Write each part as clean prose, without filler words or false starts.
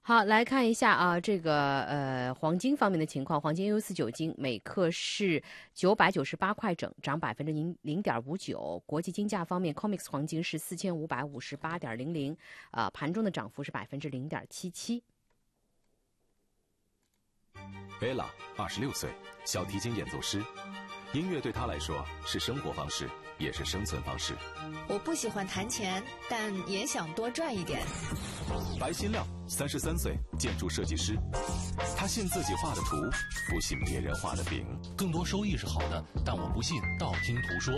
好，来看一下啊，这个黄金方面的情况。黄金 EU4 金每克是998块整，涨0.59%。国际金价方面 ，COMEX 黄金是4558.00，盘中的涨幅是0.77%。 Bella 26岁，小提琴演奏师。音乐对她来说是生活方式，也是生存方式。 我不喜欢弹钱，但也想多赚一点。 白新亮33岁，建筑设计师。他信自己画的图，不信别人画的饼。 更多收益是好的，但我不信道听途说。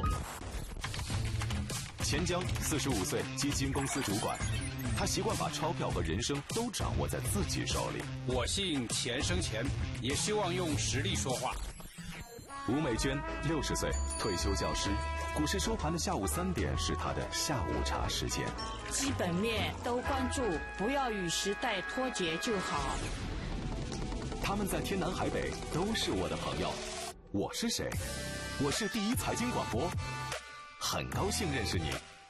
钱江45岁，基金公司主管。他习惯把钞票和人生都掌握在自己手里。 我信钱生钱，也希望用实力说话。 吴美娟60岁，退休教师。股市收盘的下午3点是他的下午茶时间。 基本面都关注，不要与时代脱节就好。 他们在天南海北都是我的朋友。我是谁？我是第一财经广播，很高兴认识你。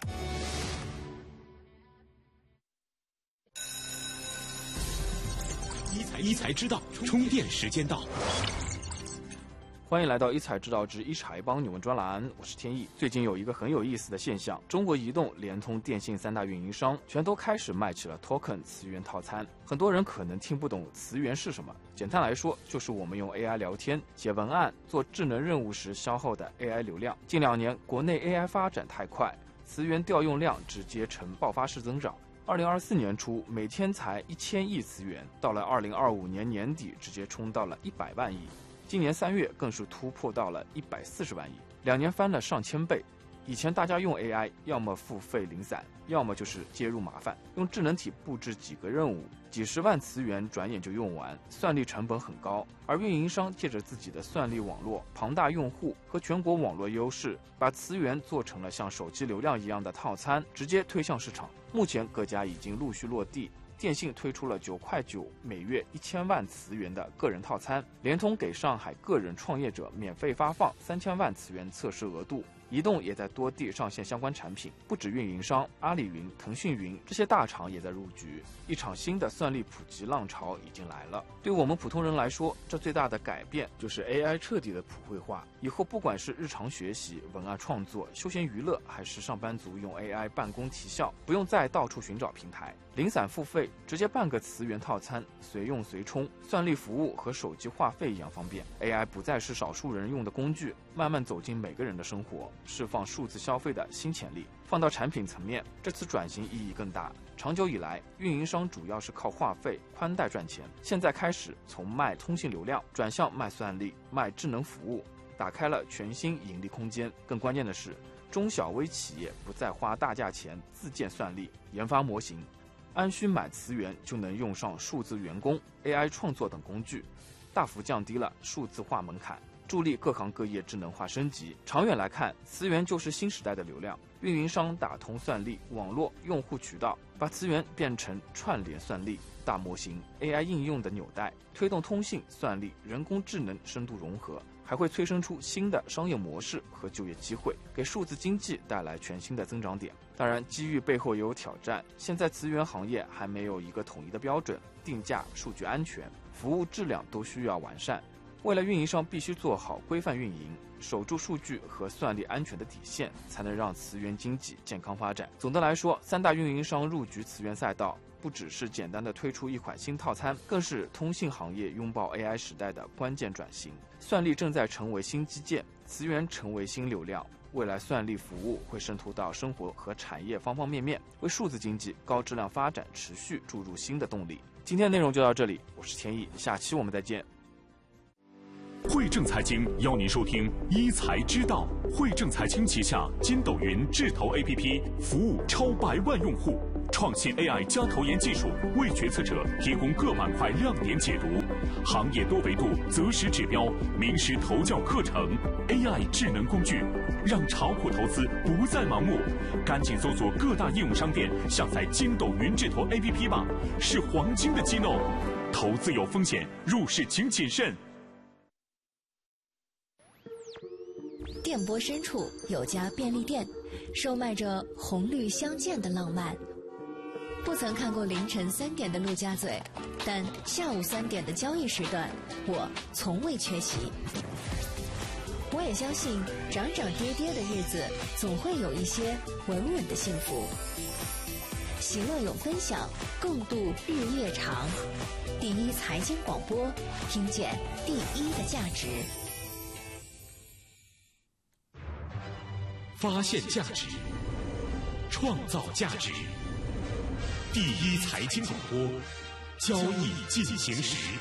一财知道，充电时间到。 欢迎来到一财知道之一财帮你问专栏，我是天意。最近有一个很有意思的现象，中国移动、联通、电信3大运营商全都开始卖起了 token 词源套餐。很多人可能听不懂词源是什么，简单来说就是我们用 AI 聊天、写文案、做智能任务时消耗的 AI 流量。近2年国内 AI 发展太快，词源调用量直接呈爆发式增长。2024年初每天才1000亿词源，到了2025年年底直接冲到了100万亿。今年3月更是突破到了140万亿，2年翻了上千倍。以前大家用 AI 要么付费零散，要么就是接入麻烦，用智能体布置几个任务，几十万词源转眼就用完，算力成本很高。而运营商借着自己的算力网络、庞大用户和全国网络优势，把词源做成了像手机流量一样的套餐，直接推向市场。目前各家已经陆续落地。电信推出了9.9块每月1000万词源的个人套餐，联通给上海个人创业者免费发放3000万词源测试额度，移动也在多地上线相关产品。不止运营商，阿里云、腾讯云这些大厂也在入局，一场新的算力普及浪潮已经来了。对我们普通人来说，这最大的改变就是 AI 彻底的普惠化。以后不管是日常学习、文案创作、休闲娱乐，还是上班族用 AI 办公提效，不用再到处寻找平台，零散付费，直接办个词源套餐，随用随充，算力服务和手机话费一样方便。AI 不再是少数人用的工具，慢慢走进每个人的生活，释放数字消费的新潜力。放到产品层面，这次转型意义更大。长久以来，运营商主要是靠话费、宽带赚钱，现在开始从卖通信流量转向卖算力、卖智能服务，打开了全新盈利空间。更关键的是，中小微企业不再花大价钱自建算力、研发模型，按需买词源就能用上数字员工、AI 创作等工具，大幅降低了数字化门槛，助力各行各业智能化升级。长远来看，词源就是新时代的流量。运营商打通算力、网络、用户渠道，把词源变成串联算力、大模型、AI 应用的纽带，推动通信、算力、人工智能深度融合，还会催生出新的商业模式和就业机会，给数字经济带来全新的增长点。当然，机遇背后也有挑战。现在词源行业还没有一个统一的标准，定价、数据安全、服务质量都需要完善。未来运营商必须做好规范运营，守住数据和算力安全的底线，才能让词源经济健康发展。总的来说，3大运营商入局词源赛道，不只是简单的推出一款新套餐，更是通信行业拥抱 AI 时代的关键转型。算力正在成为新基建，词源成为新流量。未来算力服务会渗透到生活和产业方方面面，为数字经济高质量发展持续注入新的动力。今天的内容就到这里，我是天意，下期我们再见。 汇正财经邀您收听一财知道。汇正财经旗下筋斗云智投 APP 服务超100万用户，创新 AI 加投研技术，为决策者提供各板块亮点解读，行业多维度择时指标，名师投教课程 ，AI 智能工具，让炒股投资不再盲目。赶紧搜索各大应用商店，下载筋斗云智投 APP 吧，是黄金的机弄。投资有风险，入市请谨慎。 电波深处有家便利店，售卖着红绿相间的浪漫。 不曾看过凌晨3点的陆家嘴，但下午3点的交易时段，我从未缺席。我也相信，涨涨跌跌的日子，总会有一些稳稳的幸福。喜乐有分享，共度日夜长。第一财经广播，听见第一的价值。 发现价值，创造价值。第一财经广播，交易进行时。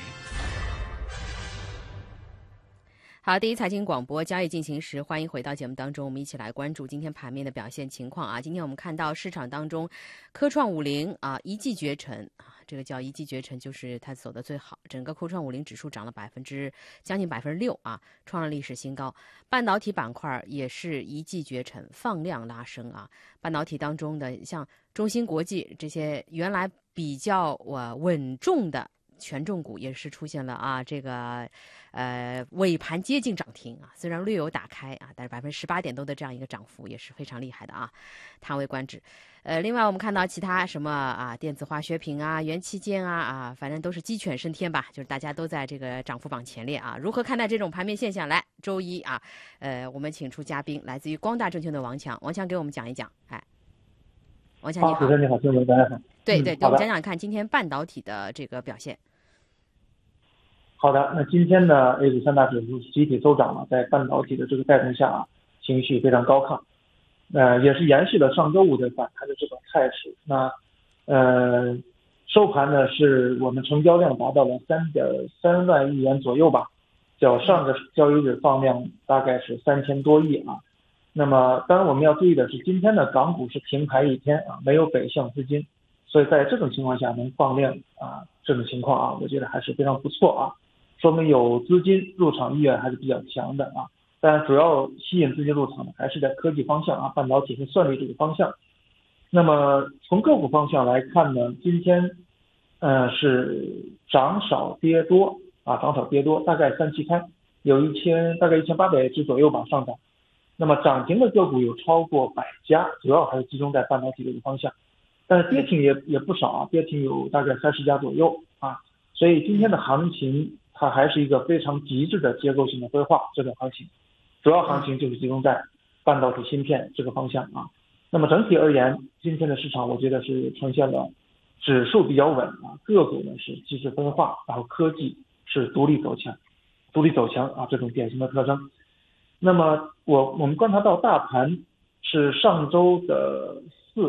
好，第一财经广播交易进行时，欢迎回到节目当中，我们一起来关注今天盘面的表现情况啊。今天我们看到市场当中，科创50啊一骑绝尘啊，这个叫一骑绝尘，就是它走得最好。整个科创50指数涨了将近6%啊，创了历史新高。半导体板块也是一骑绝尘，放量拉升啊。半导体当中的像中芯国际这些原来比较稳重的权重股也是出现了啊，这个尾盘接近涨停啊，虽然略有打开啊，但是18%点多的这样一个涨幅也是非常厉害的啊，叹为观止。另外我们看到其他什么啊，电子化学品啊、元器件啊，反正都是鸡犬升天吧，就是大家都在这个涨幅榜前列啊。如何看待这种盘面现象？来，周一啊，我们请出嘉宾，来自于光大证券的王强，王强给我们讲一讲，哎。王强你好。 主持人你好，听众大家好。 对，给我们讲讲看今天半导体的这个表现。 好的，那今天呢 A 股3大指数集体收涨了，在半导体的这个带动下啊，情绪非常高亢，也是延续了上周五的反弹的这种态势。那收盘呢是我们成交量达到了3.3万亿元左右吧，较上个交易日放量大概是3000多亿啊。那么当然我们要注意的是，今天的港股是停牌一天啊，没有北向资金，所以在这种情况下能放量啊，这种情况啊，我觉得还是非常不错啊，说明有资金入场意愿还是比较强的啊。但主要吸引资金入场的还是在科技方向啊，半导体和算力这个方向。那么从个股方向来看呢，今天是涨少跌多啊，涨少跌多，大概3期开，有大概1800只左右吧上涨。那么涨停的个股有超过100家，主要还是集中在半导体这个方向，但是跌停也不少啊，跌停有大概30家左右啊。所以今天的行情它还是一个非常极致的结构性的规划，这种行情主要行情就是集中在半导体芯片这个方向啊。那么整体而言，今天的市场我觉得是呈现了指数比较稳啊，个股呢是机制分化，然后科技是独立走强啊，这种典型的特征。那么我们观察到大盘是上周的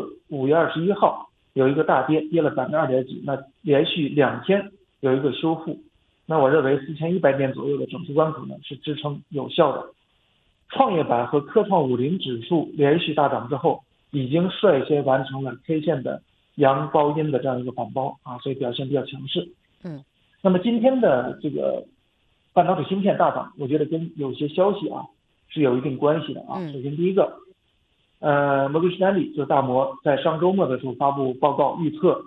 5月21号有一个大跌，跌了2.几，那连续2天有一个修复，那我认为4100点左右的整数关口呢是支撑有效的。创业板和科创50指数连续大涨之后，已经率先完成了 K 线的阳包阴的这样一个反包啊，所以表现比较强势。那么今天的这个半导体芯片大涨，我觉得跟有些消息啊是有一定关系的啊。首先第一个，摩根士丹利就是大摩在上周末的时候发布报告，预测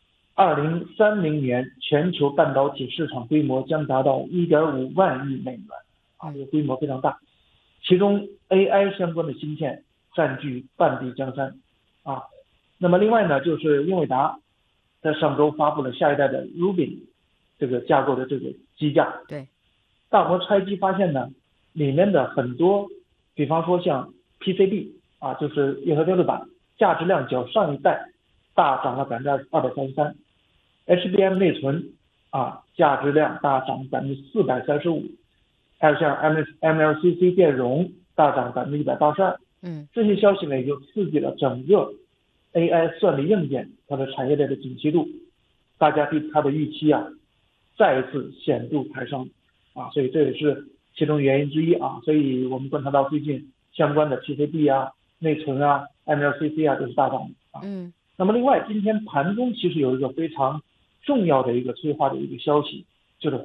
2030年全球半导体市场规模将达到1.5万亿美元啊，这个规模非常大。其中 AI 相关的芯片占据半壁江山啊。那么另外呢，就是英伟达在上周发布了下一代的 Rubin 这个架构的这个机架。 对， 大摩拆机发现呢，里面的很多，比方说像 PCB 啊，就是液合电路板，价值量较上一代大涨了233%， HBM 内存啊，价值量大涨435%，还有像 MLCC 电容大涨182%。这些消息呢，也就刺激了整个 AI 算力硬件它的产业链的景气度，大家对它的预期啊，再一次显著抬升啊，所以这也是其中原因之一啊。所以我们观察到最近相关的 PCB 啊、内存啊、MLCC 啊都是大涨啊。那么另外今天盘中其实有一个非常重要的一个催化的一个消息，